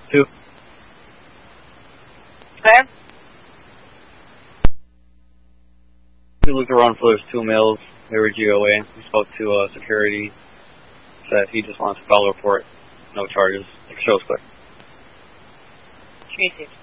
2. Okay. We looked around for those 2 males. They were GOA. We spoke to security. Said he just wants to file a report. No charges. Show's clear. 360.